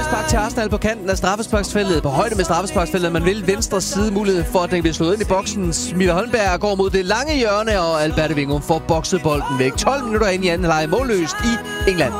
Straffespark til Arsenal på kanten af straffesparksfeltet. På højde med straffesparksfeltet. Man vil venstre side mulighed for, at den bliver slået ind i boksen. Mille Holmberg går mod det lange hjørne, og Alberte Wingum får bokset bolden væk. 12 minutter ind i anden halvleg målløst i England.